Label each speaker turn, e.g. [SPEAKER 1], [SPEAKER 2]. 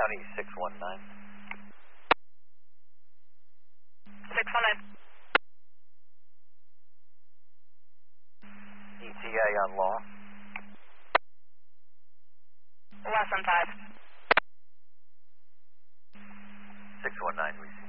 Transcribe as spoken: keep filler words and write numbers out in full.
[SPEAKER 1] County, six one nine.
[SPEAKER 2] six one nine.
[SPEAKER 1] E T A on law.
[SPEAKER 2] Less than five.
[SPEAKER 1] six one nine, receive.